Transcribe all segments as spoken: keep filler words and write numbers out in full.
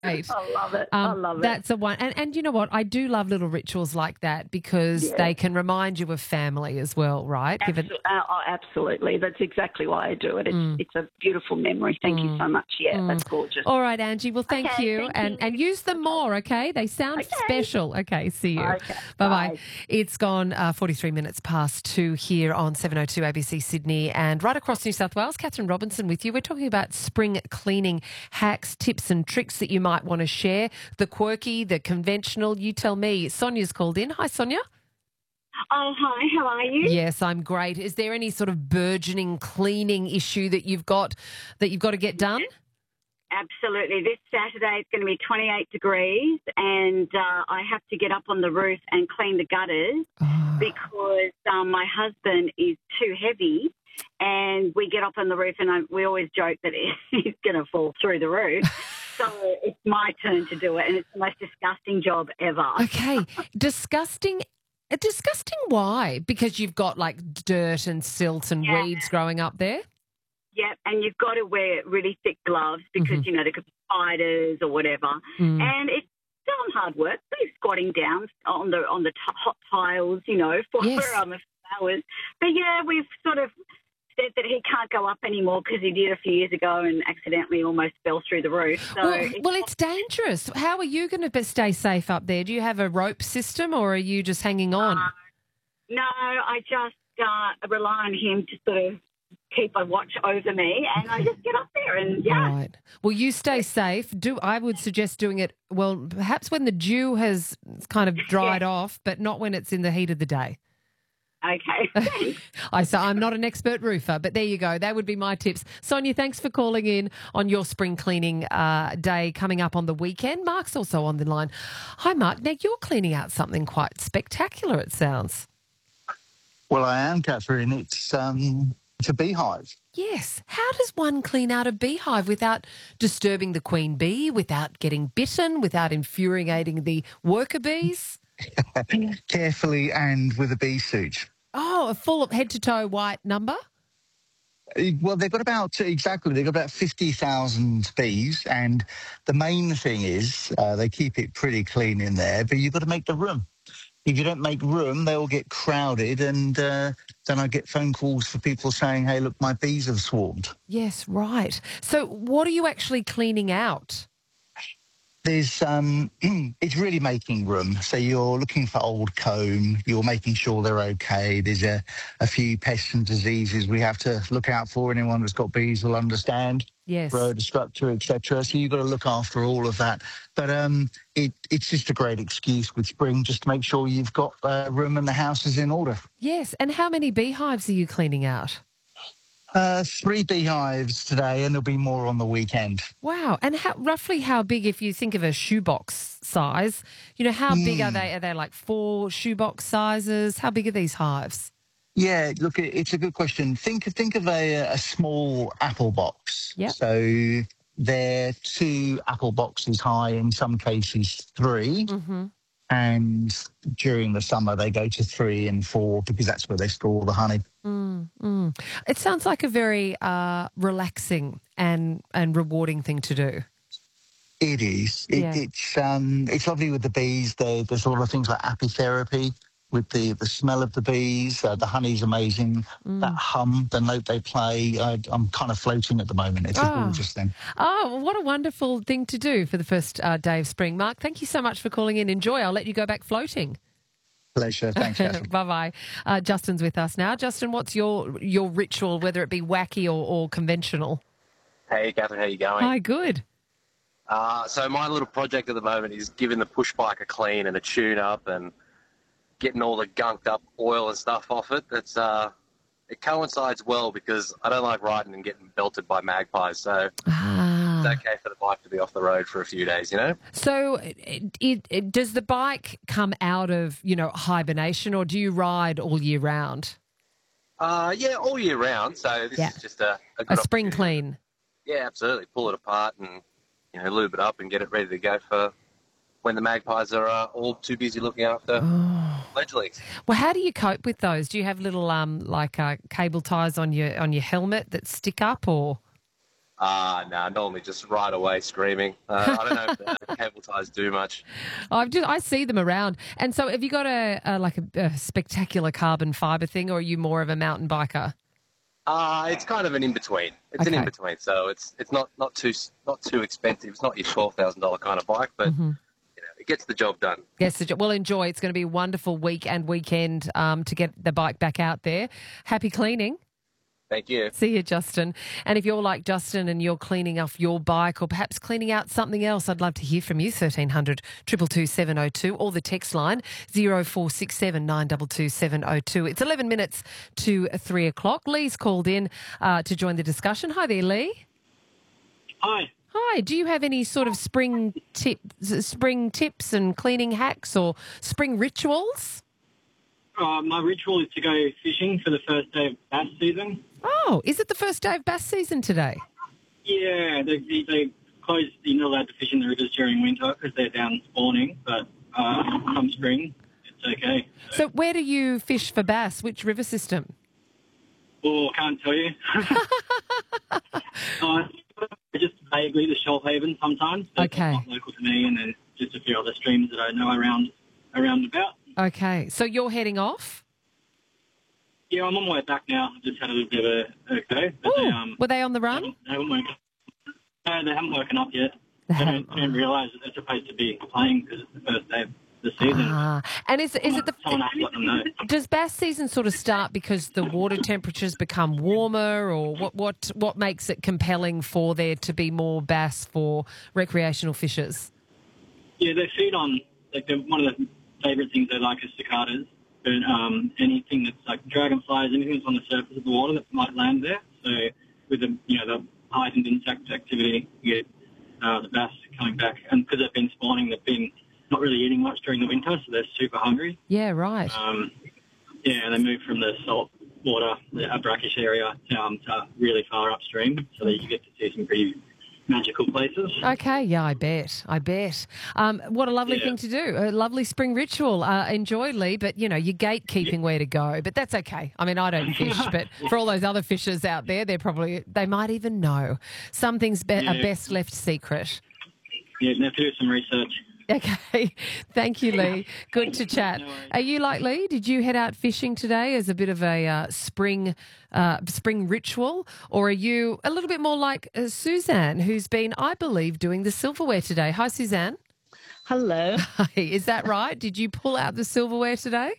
Great. I love it. Um, I love it. That's a one. And, and you know what? I do love little rituals like that because Yeah. they can remind you of family as well, right? Given Absol- uh, oh, absolutely. That's exactly why I do it. It's, Mm. it's a beautiful memory. Thank you so much. Yeah, Mm. that's gorgeous. All right, Angie. Well, thank Okay, you. thank and you. and use them more, okay? They sound Okay. special. Okay, see you. Okay, Bye-bye. bye. It's gone uh, forty-three minutes past two here on seven oh two A B C Sydney and right across New South Wales. Catherine Robinson with you. We're talking about spring cleaning hacks, tips and tricks that you might want to share. The quirky, the conventional. You tell me. Sonia's called in. Hi, Sonia. Oh, hi, how are you? Yes, I'm great. Is there any sort of burgeoning cleaning issue that you've got that you've got to get done? Absolutely. This Saturday it's going to be twenty-eight degrees and uh, I have to get up on the roof and clean the gutters Oh. because um, my husband is too heavy and we get up on the roof and I, we always joke that he's going to fall through the roof. So it's my turn to do it and it's the most disgusting job ever. Okay, disgusting. uh, Disgusting. Why? Because you've got like dirt and silt and Yeah. weeds growing up there. Yep, and you've got to wear really thick gloves because, Mhm. you know, there could be spiders or whatever. Mm. And it's still hard work. We're squatting down on the on the t- hot tiles, you know, for Yes. um, a few hours. But, yeah, we've sort of said that he can't go up anymore because he did a few years ago and accidentally almost fell through the roof. So Well, it's well, it's dangerous. How are you going to stay safe up there? Do you have a rope system or are you just hanging on? Uh, no, I just uh, rely on him to sort of keep a watch over me and I just get up there and, yeah. Right. Well, you stay safe. Do I would suggest doing it, well, perhaps when the dew has kind of dried off, but not when it's in the heat of the day. Okay, thanks. I so I'm not an expert roofer, but there you go. That would be my tips. Sonia, thanks for calling in on your spring cleaning uh, day coming up on the weekend. Mark's also on the line. Hi, Mark. Now, you're cleaning out something quite spectacular, it sounds. Well, I am, Catherine. It's um, it's a beehive. Yes. How does one clean out a beehive without disturbing the queen bee, without getting bitten, without infuriating the worker bees? Carefully and with a bee suit. Oh, a full head to toe white number? Uh, Well, they've got about, exactly, they've got about fifty thousand bees. And the main thing is uh, they keep it pretty clean in there, but you've got to make the room. If you don't make room, they all get crowded. And uh, then I get phone calls for people saying, hey, look, my bees have swarmed. Yes, right. So what are you actually cleaning out? There's, um, it's really making room. So you're looking for old comb, you're making sure they're okay. There's a, a few pests and diseases we have to look out for. Anyone that's got bees will understand. Yes. Rhodostructure, et cetera. So you've got to look after all of that. But um, it, it's just a great excuse with spring just to make sure you've got uh, room and the house is in order. Yes. And how many beehives are you cleaning out? Uh, three beehives today, and there'll be more on the weekend. Wow. And how, roughly how big, if you think of a shoebox size, you know, how big are they? Are they like four shoebox sizes? How big are these hives? Yeah, look, it- it's a good question. Think think of a, a small apple box. Yep. So they're two apple boxes high, in some cases three. Mm-hmm. And during the summer, they go to three and four because that's where they store all the honey. Mm, mm. It sounds like a very uh, relaxing and, and rewarding thing to do. It is. It, Yeah. It's um, it's lovely with the bees. There, there's a lot of things like apitherapy with the, the smell of the bees. Uh, the honey's amazing. That hum, the note they play. I, I'm kind of floating at the moment. It's a Oh. gorgeous thing. Oh, what a wonderful thing to do for the first uh, day of spring. Mark, thank you so much for calling in. Enjoy. I'll let you go back floating. Pleasure. Thanks, Catherine. Bye-bye. Uh, Justin's with us now. Justin, what's your your ritual, whether it be wacky or, or conventional? Hey, Catherine, how you going? Hi, good. Uh, so my little project at the moment is giving the push bike a clean and a tune-up and getting all the gunked up oil and stuff off it. It's, uh, it coincides well because I don't like riding and getting belted by magpies, so Ah. it's okay for the bike to be off the road for a few days, you know? So it, it, it, does the bike come out of, you know, hibernation or do you ride all year round? Uh, yeah, all year round, so this Yeah. is just a, a, A good spring opportunity. clean? Yeah, absolutely. Pull it apart and, you know, lube it up and get it ready to go for when the magpies are uh, all too busy looking after Oh. fledglings. Well, how do you cope with those? Do you have little um like uh, cable ties on your on your helmet that stick up or? Ah, uh, no, nah, normally just right away screaming. Uh, I don't know if the cable ties do much. I've just I see them around. And so, have you got a, a like a, a spectacular carbon fibre thing, or are you more of a mountain biker? Uh, it's kind of an in between. It's Okay. an in between. So it's it's not, not too not too expensive. It's not your twelve thousand dollar kind of bike, but Mm-hmm. you know it gets the job done. Yes, so- well, enjoy. It's going to be a wonderful week and weekend um, to get the bike back out there. Happy cleaning. Thank you. See you, Justin. And if you're like Justin and you're cleaning off your bike or perhaps cleaning out something else, I'd love to hear from you. thirteen hundred, two two two, seven oh two or the text line zero four six seven, nine two two, seven oh two. It's eleven minutes to three o'clock. Lee's called in uh, to join the discussion. Hi there, Lee. Hi. Hi. Do you have any sort of spring tips, spring tips and cleaning hacks or spring rituals? Uh, my ritual is to go fishing for the first day of bass season. Oh, is it the first day of bass season today? Yeah, they, they, they close, you're not allowed to fish in the rivers during winter because they're down spawning, but uh, come spring, it's okay. So where do you fish for bass? Which river system? Oh, can't tell you. uh, just vaguely the Shoalhaven sometimes. But Okay. It's not local to me, and there's just a few other streams that I know around around about. Okay, so you're heading off? Yeah, I'm on my way back now. I just had a little bit of a, a go. But Ooh, they, um, were they on the they run? haven't, they haven't woken No, they haven't woken up yet. They They haven't. don't, don't realise that they're supposed to be playing because it's the first day of the season. Ah, and is is it the Someone has to let them know. does bass season sort of start because the water temperatures become warmer, or what what what makes it compelling for there to be more bass for recreational fishers? Yeah, they feed on, like, they're, one of the favourite things they like is cicadas, but um, anything that's like dragonflies, anything that's on the surface of the water that might land there. So with the, you know, the heightened insect activity, you get uh, the bass coming back. And because they've been spawning, they've been not really eating much during the winter, so they're super hungry. Yeah, right. Um, yeah, and they move from the salt water, the brackish area, um, to really far upstream, so that you get to see some pretty magical places. Okay, yeah, I bet. I bet. Um, what a lovely Yeah. thing to do. A lovely spring ritual. Uh, enjoy, Lee, but, you know, you're gatekeeping where to go. But that's okay. I mean, I don't fish, but for all those other fishers out there, they're probably, they might even know. Some things be- are Yeah. best left secret. Yeah, you have to do some research. Okay. Thank you, Lee. Good to chat. No worries. Are you like Lee? Did you head out fishing today as a bit of a uh, spring uh, spring ritual? Or are you a little bit more like uh, Suzanne, who's been, I believe, doing the silverware today? Hi, Suzanne. Hello. Hi. Is that right? Did you pull out the silverware today?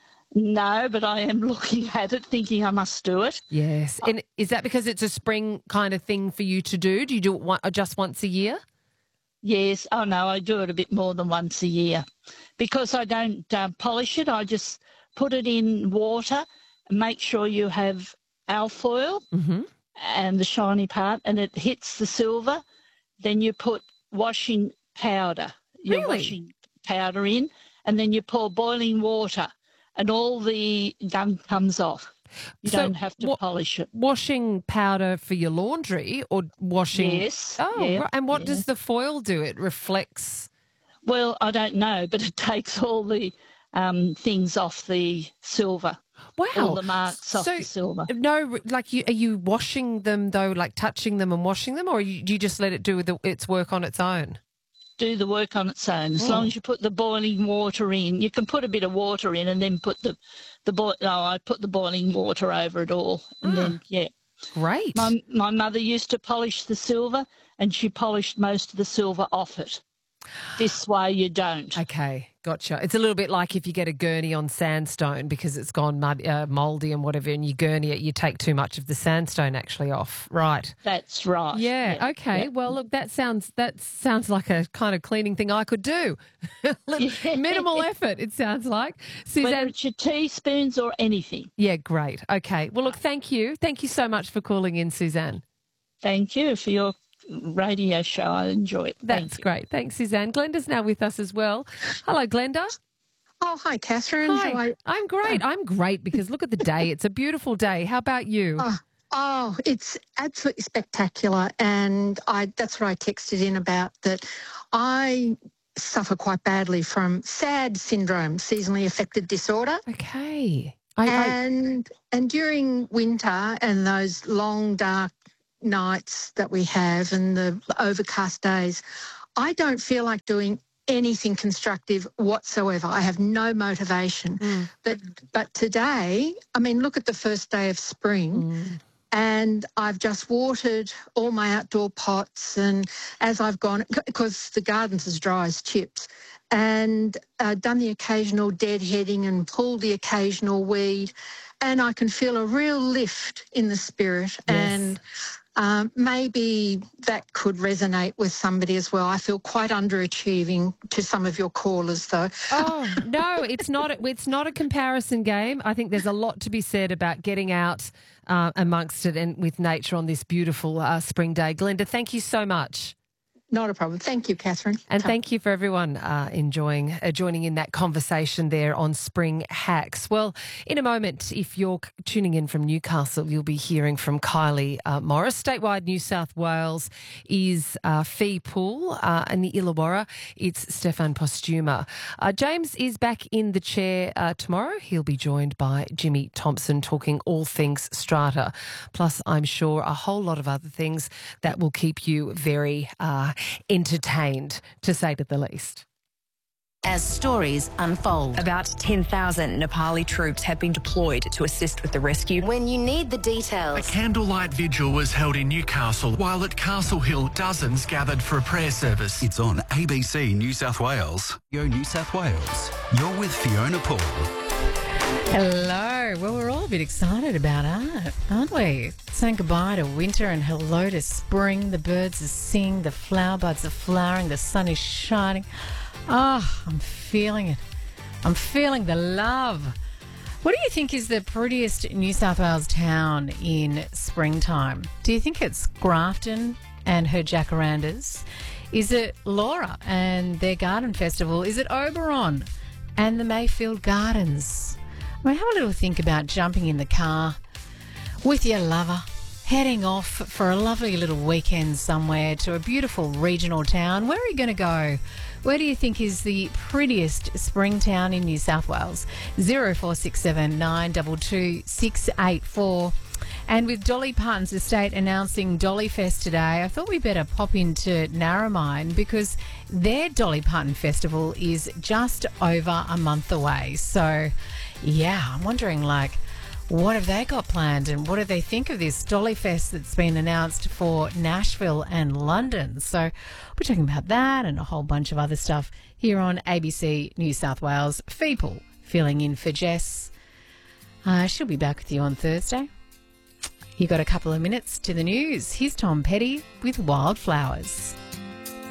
No, but I am looking at it thinking I must do it. Yes. And is that because it's a spring kind of thing for you to do? Do you do it one, just once a year? Yes. Oh, no, I do it a bit more than once a year because I don't uh, polish it. I just put it in water and make sure you have alfoil Mm-hmm. and the shiny part and it hits the silver. Then you put washing powder, your Really? washing powder in, and then you pour boiling water and all the gunk comes off. You So don't have to what- polish it. Washing powder for your laundry or washing? Yes. Oh, yeah, right. And what yeah. does the foil do? It reflects. Well, I don't know, but it takes all the um, things off the silver, Wow. all the marks off So- the silver. No, like you, are you washing them though, like touching them and washing them, or you, do you just let it do the, its work on its own? Do the work on its own. As Oh. long as you put the boiling water in, you can put a bit of water in and then put the the boil. No, I put the boiling water over it all, and Ah. then yeah. Great. My my mother used to polish the silver, and she polished most of the silver off it. This way you don't. Okay, gotcha. It's a little bit like if you get a gurney on sandstone because it's gone mud, uh, mouldy and whatever, and you gurney it, you take too much of the sandstone actually off. Right. That's right. Yeah. Okay. yeah. Well, look, that sounds that sounds like a kind of cleaning thing I could do. Minimal effort. It sounds like. Whether Suzanne. it's your teaspoons or anything. Yeah. Great. Okay. Well, look. Thank you. Thank you so much for calling in, Suzanne. Thank you for your radio show. I enjoy it. Thank That's you. great. Thanks, Suzanne. Glenda's now with us as well. Hello, Glenda. Oh, hi, Catherine. How are Hi. you? I'm great. I'm great because look at the day. It's a beautiful day. How about you? Oh, oh, it's absolutely spectacular. And I that's what I texted in about, that I suffer quite badly from SAD syndrome, seasonally affected disorder. Okay. I, I, And and during winter and those long, dark nights that we have and the overcast days, I don't feel like doing anything constructive whatsoever. I have no motivation. Mm. But but today, I mean, look at the first day of spring. Mm. And I've just watered all my outdoor pots, and as I've gone, because the garden's as dry as chips, and uh, done the occasional deadheading and pulled the occasional weed, and I can feel a real lift in the spirit. Yes. And um, maybe that could resonate with somebody as well. I feel quite underachieving to some of your callers, though. Oh, no, it's not. It's not a comparison game. I think there's a lot to be said about getting out uh, amongst it and with nature on this beautiful uh, spring day. Glenda, thank you so much. Not a problem. Thank you, Catherine. And thank you for everyone uh, enjoying uh, joining in that conversation there on Spring Hacks. Well, in a moment, if you're tuning in from Newcastle, you'll be hearing from Kylie uh, Morris. Statewide New South Wales is uh, Fee Pool. Uh, and the Illawarra, it's Stefan Postuma. Uh, James is back in the chair uh, tomorrow. He'll be joined by Jimmy Thompson talking all things strata. Plus, I'm sure, a whole lot of other things that will keep you very uh, entertained, to say the least. As stories unfold. About ten thousand Nepali troops have been deployed to assist with the rescue. When you need the details. A candlelight vigil was held in Newcastle, while at Castle Hill, dozens gathered for a prayer service. It's on A B C New South Wales. Yo, New South Wales. You're with Fiona Paul. Hello. Well, we're all a bit excited about it, aren't we? Saying goodbye to winter and hello to spring. The birds are singing, the flower buds are flowering, the sun is shining. Oh, I'm feeling it. I'm feeling the love. What do you think is the prettiest New South Wales town in springtime? Do you think it's Grafton and her jacarandas? Is it Laura and their garden festival? Is it Oberon and the Mayfield Gardens? I mean, have a little think about jumping in the car with your lover, heading off for a lovely little weekend somewhere to a beautiful regional town. Where are you going to go? Where do you think is the prettiest spring town in New South Wales? zero four six seven nine two two six eight four. And with Dolly Parton's estate announcing Dolly Fest today, I thought we better pop into Narromine because their Dolly Parton Festival is just over a month away. So, yeah, I'm wondering, like, what have they got planned and what do they think of this Dolly Fest that's been announced for Nashville and London? So we're talking about that and a whole bunch of other stuff here on A B C New South Wales. Feeple filling in for Jess. Uh, she'll be back with you on Thursday. You got a couple of minutes to the news. Here's Tom Petty with Wildflowers.